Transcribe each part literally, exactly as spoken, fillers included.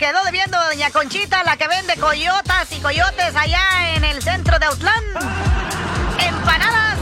quedó debiendo doña Conchita, la que vende coyotas y coyotes allá en el centro de Autlán. Empanadas.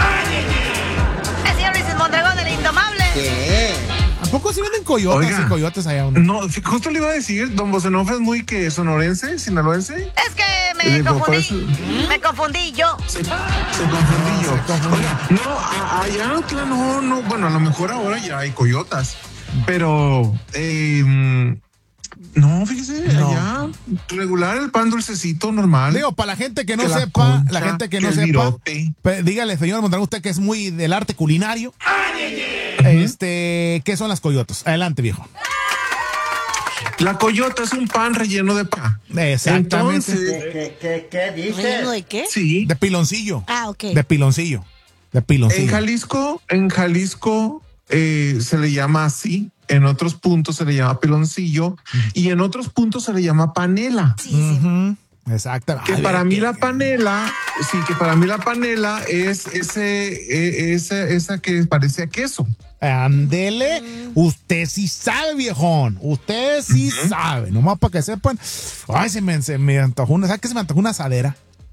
El señor Luis Mondragón, el indomable. ¿Qué? ¿A poco sí venden coyotas Oiga, y coyotes allá? Uno? No, justo le iba a decir, don Bocenov es muy que sonorense, sinaloense. Es que me Eh, confundí. por eso- Me confundí yo. Se, se confundí yo. Oiga, no, a- allá en Autlán no, no, bueno, a lo mejor ahora ya hay coyotas, pero eh, no, fíjese, No. allá regular el pan dulcecito normal. Digo, para la gente que no Que la sepa, concha, la gente que no que el sepa, virote. pe- dígale, señor Mondragón, usted que es muy del arte culinario. Este, ¿qué son las coyotas? Adelante, viejo. La coyota es un pan relleno de pan. Exactamente. Entonces, ¿Qué, qué, qué dices? ¿Relleno de qué? sí. De piloncillo. Ah, ok. De piloncillo. De piloncillo. En Jalisco, en Jalisco eh, se le llama así, en otros puntos se le llama piloncillo y en otros puntos se le llama panela. Sí, sí. Ujú. Exacto. Que Ay, para ve mí que- la panela, sí, que para mí la panela es ese, eh, esa, esa que parece a queso. Ándele, usted sí sabe, viejón. Usted sí sabe. Nomás para que sepan. Ay, se me, se me antojó una. ¿Sabes qué se me antojó? Una asadera.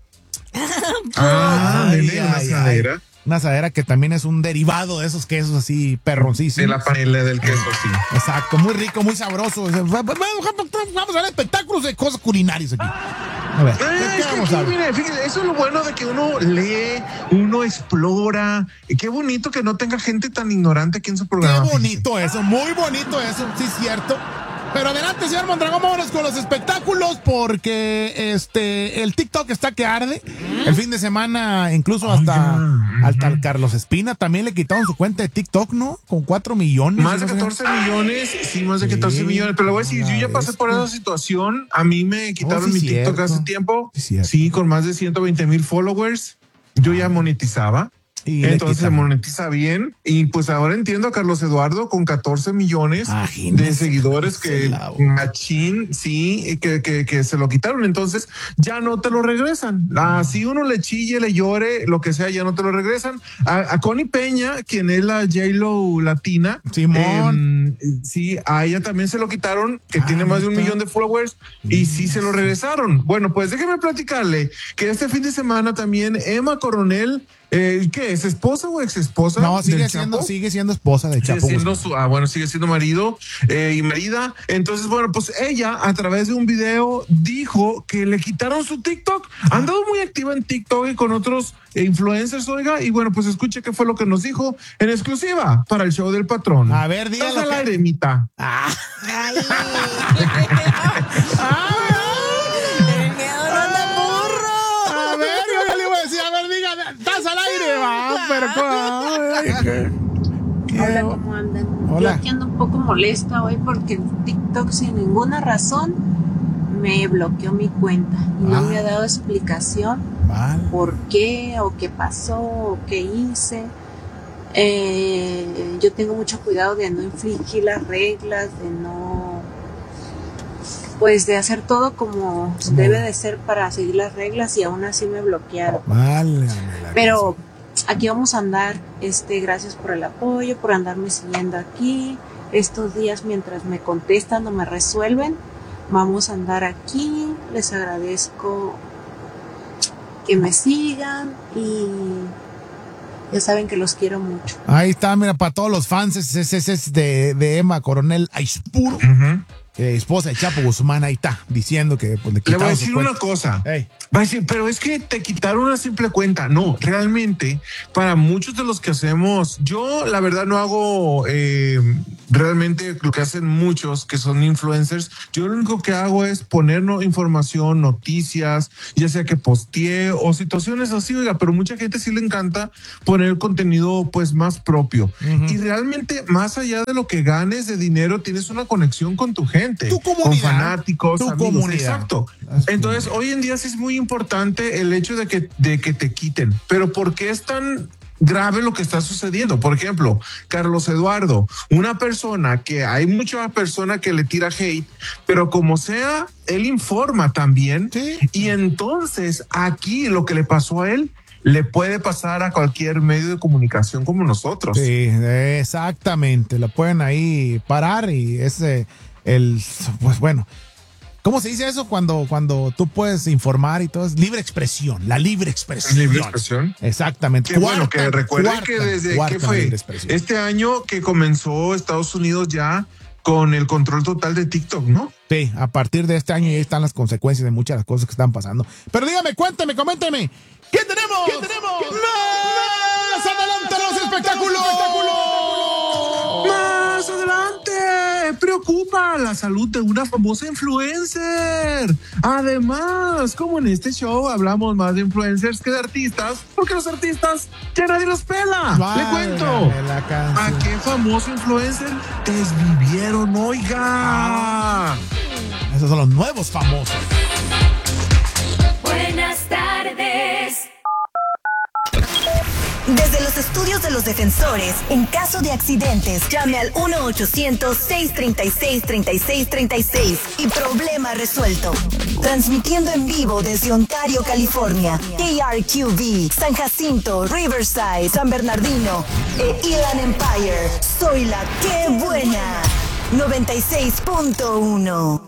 Ah, Ay, nene, una ay, asadera. ay. Una asadera que también es un derivado de esos quesos así perroncísimos. De la panela del queso, sí. Exacto, muy rico, muy sabroso. Vamos a ver espectáculos de cosas culinarias aquí. A ver, ¿qué, Ah, qué es que vamos a aquí, ver? mire, fíjese, eso es lo bueno de que uno lee, uno explora. Y qué bonito que no tenga gente tan ignorante aquí en su Qué programa. fíjese. bonito eso, muy bonito eso, sí es cierto. Pero adelante, señor Mondragón, vámonos con los espectáculos porque este el TikTok está que arde. El fin de semana, incluso hasta, Oiga, hasta al Carlos Espina también le quitaron su cuenta de TikTok, ¿no? Con cuatro millones. Más de ¿no? catorce millones, sí, más de Sí, catorce millones. Pero le voy a decir, yo ya una pasé por bestia. esa situación. A mí me quitaron Oh, sí, mi TikTok cierto. hace tiempo. Sí, cierto. Sí, con más de ciento veinte mil followers. Yo ya monetizaba. Y le Entonces se quitan. monetiza bien. Y pues ahora entiendo a Carlos Eduardo con catorce millones Imagínese. de seguidores que Se la- machín, sí, que, que, que se lo quitaron. Entonces ya no te lo regresan. Así uno le chille, le llore, lo que sea, ya no te lo regresan. A, a Connie Peña, quien es la J-Lo latina. Simón. eh, sí, a ella también se lo quitaron, que Ah, tiene más de un ¿neta? millón de followers, y sí se lo regresaron. Bueno, pues déjeme platicarle que este fin de semana también Emma Coronel, eh, ¿qué es? ¿Esposa o ex esposa? No, sigue siendo, sigue siendo esposa de Sigue Chapo siendo Guzmán. su, ah, bueno, sigue siendo marido eh, y marida. Entonces, bueno, pues ella a través de un video dijo que le quitaron su TikTok. Ha andado muy activa en TikTok y con otros eh, influencers, oiga. Y bueno, pues escuche qué fue lo que nos dijo en exclusiva para el show del patrón. A ver, dígalo Estás al que- aire, Mita. Ah, Ay. ay, El miedo no anda burro. a ver, yo ya le iba a decir, a ver, diga, estás al aire, va, pero ¿cómo? Ay, qué- Hola, qué- ¿cómo andan? Hola. Yo aquí ando un poco molesta hoy porque en TikTok sin ninguna razón me bloqueó mi cuenta y no Ah. me ha dado explicación Mal. por qué o qué pasó o qué hice. Eh, yo tengo mucho cuidado de no infringir las reglas, de no, pues de hacer todo como Como- debe de ser para seguir las reglas y aún así me bloquearon. Mal. Pero aquí vamos a andar, este, gracias por el apoyo, por andarme siguiendo aquí. Estos días mientras me contestan o me resuelven, vamos a andar aquí. Les agradezco que me sigan y ya saben que los quiero mucho. Ahí está, mira, para todos los fans, ese es, ese es de, de Emma Coronel Aispuro, Ujú. eh, esposa de Chapo Guzmán, ahí está, diciendo que pues, le Le voy a quitaron su decir cuenta. una cosa. Ey. Va a decir, pero es que te quitaron una simple cuenta. No, realmente, para muchos de los que hacemos, yo la verdad no hago eh, realmente lo que hacen muchos que son influencers. Yo lo único que hago es ponernos información, noticias, ya sea que posteé o situaciones así, oiga, pero mucha gente sí le encanta poner contenido pues más propio. Ujú. Y realmente, más allá de lo que ganes de dinero, tienes una conexión con tu gente, Tu comunidad, con fanáticos, tu amigos. comunidad. Exacto. Así Entonces, hoy en día sí es muy importante el hecho de que, de que te quiten. Pero ¿por qué es tan grave lo que está sucediendo? Por ejemplo, Carlos Eduardo, una persona que hay mucha persona que le tira hate, pero como sea, él informa también. Sí. Y entonces aquí lo que le pasó a él le puede pasar a cualquier medio de comunicación como nosotros. Sí, exactamente, lo pueden ahí parar y ese, el, pues bueno, ¿Cómo se dice eso cuando, cuando tú puedes informar y todo? Es libre expresión, la libre expresión. Libre expresión. Exactamente. Qué Cuarta, bueno, que recuerden cuarta, que desde cuarta que fue libre expresión. este año que comenzó Estados Unidos ya con el control total de TikTok, ¿no? Sí, a partir de este año ya están las consecuencias de muchas de las cosas que están pasando. Pero dígame, cuénteme, coménteme. ¿Qué tenemos? ¿Qué tenemos? ¡Más adelante los espectáculos! ¡Más adelante! Preocupa la salud de una famosa influencer. Además, como en este show hablamos más de influencers que de artistas, porque los artistas ya nadie los pela. Válgame Le cuento. la canción. ¿A qué famoso influencer desvivieron, oiga? Ah, esos son los nuevos famosos. Buenas tardes. Desde los estudios de los defensores, en caso de accidentes, llame al uno ochocientos, seiscientos treinta y seis, treinta y seis treinta y seis y problema resuelto. Transmitiendo en vivo desde Ontario, California, K R Q V, San Jacinto, Riverside, San Bernardino e Inland Empire. Soy la que buena. noventa y seis punto uno.